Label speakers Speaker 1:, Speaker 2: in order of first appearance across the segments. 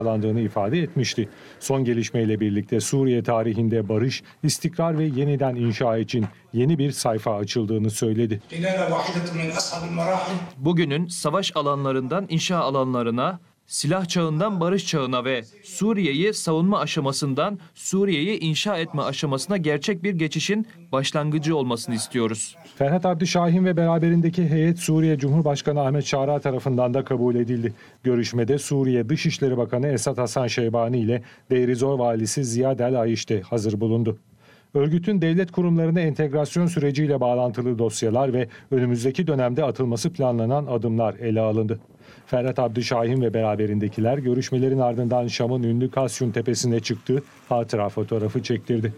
Speaker 1: sağlandığını ifade etmişti. Son gelişmeyle birlikte Suriye tarihinde barış, istikrar ve yeniden inşa için yeni bir sayfa açıldığını söyledi.
Speaker 2: Bugünün savaş alanlarından inşa alanlarına, silah çağından barış çağına ve Suriye'yi savunma aşamasından Suriye'yi inşa etme aşamasına gerçek bir geçişin başlangıcı olmasını istiyoruz.
Speaker 1: Ferhat Abdüşahin ve beraberindeki heyet Suriye Cumhurbaşkanı Ahmet Şara tarafından da kabul edildi. Görüşmede Suriye Dışişleri Bakanı Esad Hasan Şeybani ile Deir ez-Zor valisi Ziyad el-Ayş de hazır bulundu. Örgütün devlet kurumlarına entegrasyon süreciyle bağlantılı dosyalar ve önümüzdeki dönemde atılması planlanan adımlar ele alındı. Ferhat Abdüşahin ve beraberindekiler görüşmelerin ardından Şam'ın ünlü Kasyun Tepesi'ne çıktı, hatıra fotoğrafı çektirdi.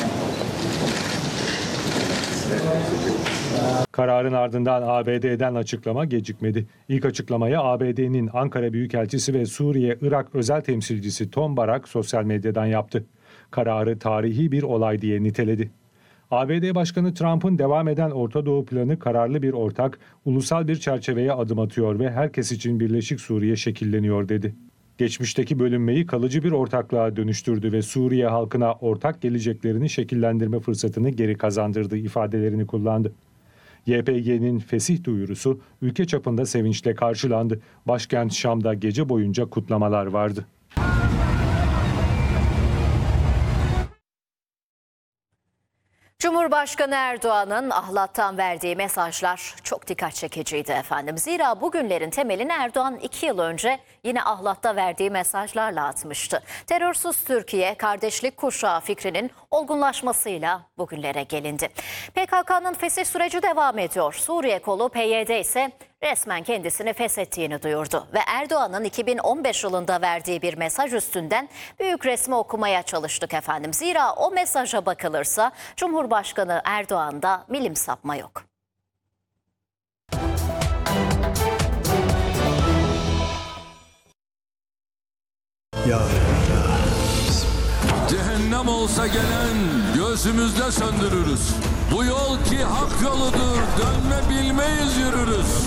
Speaker 1: Kararın ardından ABD'den açıklama gecikmedi. İlk açıklamayı ABD'nin Ankara Büyükelçisi ve Suriye-Irak özel temsilcisi Tom Barak sosyal medyadan yaptı. Kararı tarihi bir olay diye niteledi. ABD Başkanı Trump'ın devam eden Orta Doğu planı kararlı bir ortak, ulusal bir çerçeveye adım atıyor ve herkes için Birleşik Suriye şekilleniyor dedi. Geçmişteki bölünmeyi kalıcı bir ortaklığa dönüştürdü ve Suriye halkına ortak geleceklerini şekillendirme fırsatını geri kazandırdı ifadelerini kullandı. YPG'nin fesih duyurusu ülke çapında sevinçle karşılandı. Başkent Şam'da gece boyunca kutlamalar vardı.
Speaker 3: Cumhurbaşkanı Erdoğan'ın Ahlat'tan verdiği mesajlar çok dikkat çekiciydi efendim. Zira bugünlerin temelini Erdoğan 2 yıl önce yine Ahlat'ta verdiği mesajlarla atmıştı. Terörsüz Türkiye, kardeşlik kuşağı fikrinin olgunlaşmasıyla bugünlere gelindi. PKK'nın fesih süreci devam ediyor. Suriye kolu PYD ise resmen kendisini feshettiğini duyurdu. Ve Erdoğan'ın 2015 yılında verdiği bir mesaj üstünden büyük resmi okumaya çalıştık efendim. Zira o mesaja bakılırsa Cumhurbaşkanı Erdoğan'da milim sapma yok.
Speaker 4: Ya
Speaker 5: cehennem olsa gelen gözümüzde söndürürüz. Bu yol ki hak yoludur, dönme bilmeyiz yürürüz.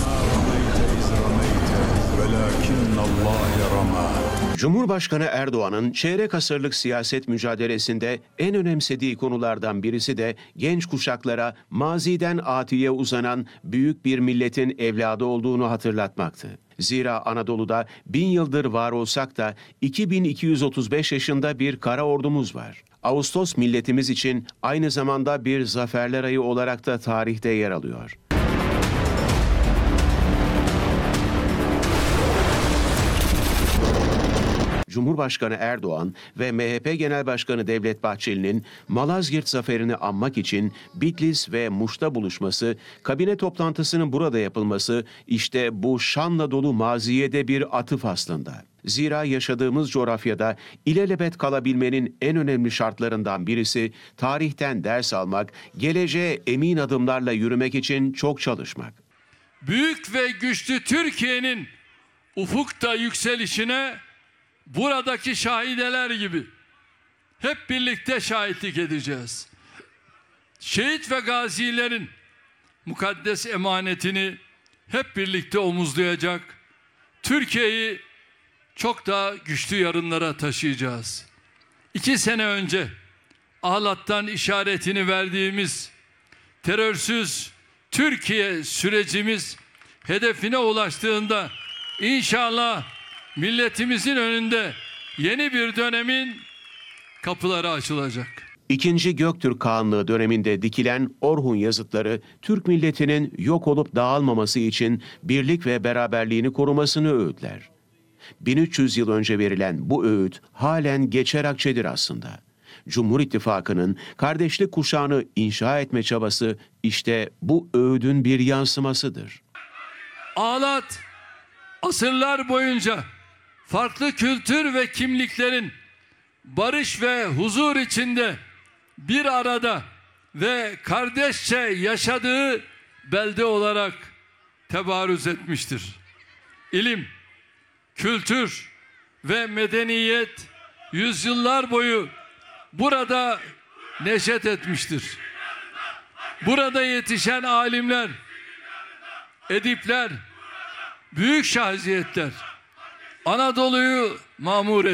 Speaker 6: Cumhurbaşkanı Erdoğan'ın çeyrek asırlık siyaset mücadelesinde en önemsediği konulardan birisi de genç kuşaklara maziden atiye uzanan büyük bir milletin evladı olduğunu hatırlatmaktı. Zira Anadolu'da 1000 yıldır var olsak da 2235 yaşında bir kara ordumuz var. Ağustos milletimiz için aynı zamanda bir zaferler ayı olarak da tarihte yer alıyor. Cumhurbaşkanı Erdoğan ve MHP Genel Başkanı Devlet Bahçeli'nin Malazgirt zaferini anmak için Bitlis ve Muş'ta buluşması, kabine toplantısının burada yapılması işte bu şanla dolu maziye de bir atıf aslında. Zira yaşadığımız coğrafyada ilelebet kalabilmenin en önemli şartlarından birisi tarihten ders almak, geleceğe emin adımlarla yürümek için çok çalışmak.
Speaker 5: Büyük ve güçlü Türkiye'nin ufukta yükselişine buradaki şahideler gibi hep birlikte şahitlik edeceğiz. Şehit ve gazilerin mukaddes emanetini hep birlikte omuzlayacak, Türkiye'yi çok daha güçlü yarınlara taşıyacağız. 2 sene önce Ahlat'tan işaretini verdiğimiz terörsüz Türkiye sürecimiz hedefine ulaştığında inşallah milletimizin önünde yeni bir dönemin kapıları açılacak.
Speaker 6: İkinci Göktürk Kağanlığı döneminde dikilen Orhun yazıtları Türk milletinin yok olup dağılmaması için birlik ve beraberliğini korumasını öğütler. 1300 yıl önce verilen bu öğüt halen geçer akçedir aslında. Cumhur İttifakı'nın kardeşlik kuşağını inşa etme çabası işte bu öğüdün bir yansımasıdır.
Speaker 5: Ahlat asırlar boyunca farklı kültür ve kimliklerin barış ve huzur içinde bir arada ve kardeşçe yaşadığı belde olarak tebarüz etmiştir. İlim, kültür ve medeniyet yüzyıllar boyu burada neşet etmiştir. Burada yetişen alimler, edipler, büyük şahsiyetler Anadolu'yu mamur